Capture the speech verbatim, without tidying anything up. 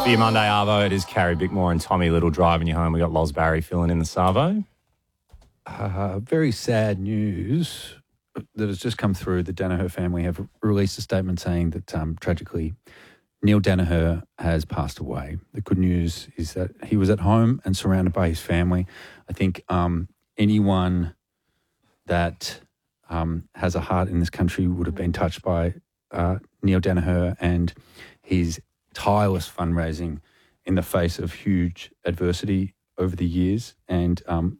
For your Monday Arvo, it is Carrie Bickmore and Tommy Little driving you home. We got Loz Barry filling in the Savo. Uh, very sad news that has just come through. The Danaher family have released a statement saying that, um, tragically, Neil Danaher has passed away. The good news is that he was at home and surrounded by his family. I think um, anyone that um, has a heart in this country would have been touched by uh, Neil Danaher and his tireless fundraising in the face of huge adversity over the years. And um,